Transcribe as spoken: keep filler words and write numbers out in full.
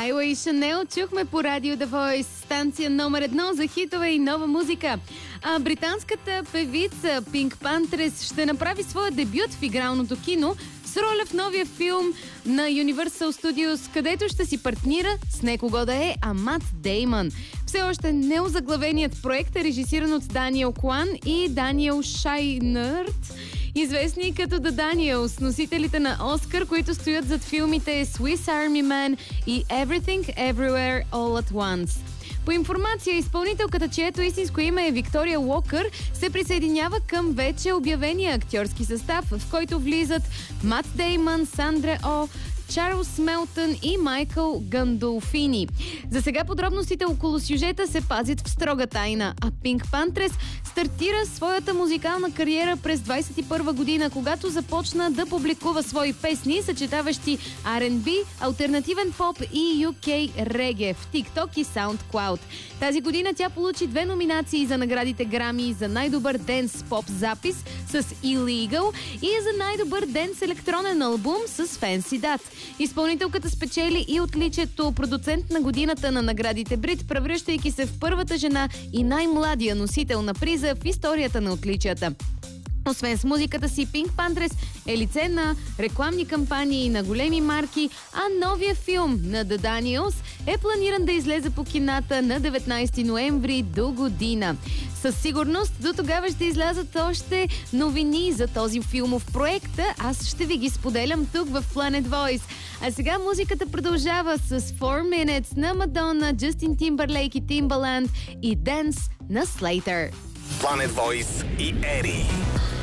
Highway Chanel чухме по радио The Voice, станция номер едно за хитове и нова музика. А британската певица Пинк Пантрес ще направи своя дебют в игралното кино с роля в новия филм на Universal Studios, където ще си партнира с некого да е, а Мат Деймън. Все още неозаглавеният проект е режисиран от Даниел Куан и Даниел Шайнърт, известни като The Daniels, носителите на Оскар, които стоят зад филмите Swiss Army Man и Everything Everywhere All at Once. По информация, изпълнителката, чието истинско име е Виктория Уокър, се присъединява към вече обявения актьорски състав, в който влизат Мат Деймън, Сандра О, Чарлз Мелтън и Майкъл Гандолфини. За сега подробностите около сюжета се пазят в строга тайна, а Пинк Пантрес стартира своята музикална кариера през двадесет и първа година, когато започна да публикува свои песни, съчетаващи Ар енд Би, алтернативен поп и Ю Кей реге в TikTok и SoundCloud. Тази година тя получи две номинации за наградите Грами за най-добър денс поп запис с Illegal и за най-добър денс електронен албум с Fancy Dat. Изпълнителката спечели и отличието продуцент на годината на наградите Брит, превръщайки се в първата жена и най-младия носител на приза в историята на отличията. Освен с музиката си, Пинк Пантрес е лице на рекламни кампании на големи марки, а новия филм на The Daniels е планиран да излезе по кината на деветнадесети ноември до година. Със сигурност до тогава ще излязат още новини за този филмов проект. Аз ще ви ги споделям тук в Planet Voice. А сега музиката продължава с four minutes на Мадонна, Джастин Тимбърлейк и Timbaland и Dance на Slater. Planet Voice и Ери.